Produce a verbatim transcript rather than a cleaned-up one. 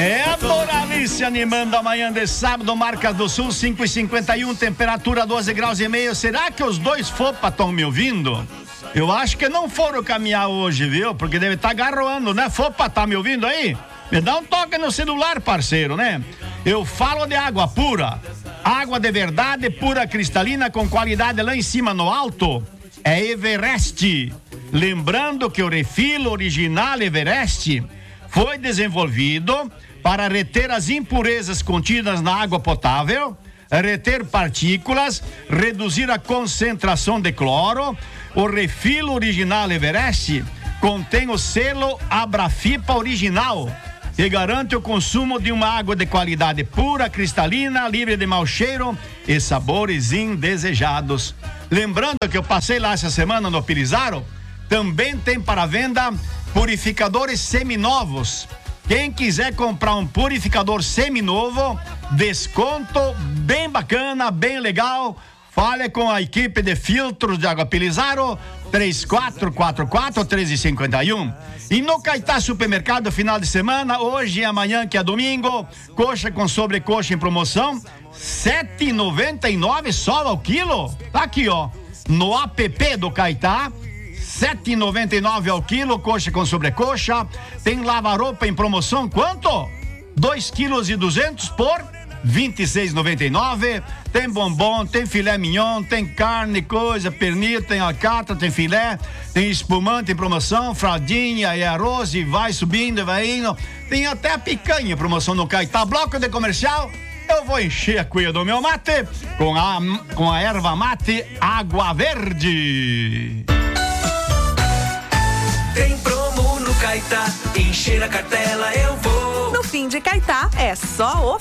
É a Doralice animando a manhã de sábado, Marcas do Sul, cinco e cinquenta e um, temperatura doze graus e meio. Será que os dois fopa estão me ouvindo? Eu acho que não foram caminhar hoje, viu? Porque deve estar tá garroando, né? Fopa, tá me ouvindo aí? Me dá um toque no celular, parceiro, né? Eu falo de água pura. Água de verdade, pura, cristalina, com qualidade lá em cima no alto. É Everest. Lembrando que o refino original Everest foi desenvolvido para reter as impurezas contidas na água potável, reter partículas, reduzir a concentração de cloro. O refino original Everest contém o selo Abrafipa original, que garante o consumo de uma água de qualidade pura, cristalina, livre de mau cheiro e sabores indesejados. Lembrando que eu passei lá essa semana no Pilizaro, também tem para venda purificadores seminovos. Quem quiser comprar um purificador seminovo, desconto bem bacana, bem legal. Fale com a equipe de filtros de água Pilizaro, três quatro quatro quatro, três cinco um. E no Caetá Supermercado, final de semana, hoje e amanhã, que é domingo, coxa com sobrecoxa em promoção, sete reais e noventa e nove centavos só ao quilo. Tá aqui, ó, no app do Caetá, sete reais e noventa e nove centavos ao quilo, coxa com sobrecoxa. Tem lava-roupa em promoção, quanto? dois quilos e duzentos por vinte e seis reais e noventa e nove centavos. Tem bombom, tem filé mignon, tem carne, coisa, pernil, tem alcatra, tem filé, tem espumante em promoção, fraldinha e arroz, e vai subindo e vai indo. Tem até a picanha em promoção no Caetá. Bloco de comercial, eu vou encher a cuia do meu mate com a, com a erva mate Água Verde. Tem promo no Caetá, encher a cartela eu vou. No fim de Caetá é só oferta.